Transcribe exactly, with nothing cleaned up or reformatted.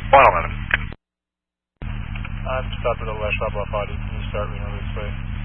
one eleven. I'm stopped at the West Shop off Audi. Can you start Reno this way?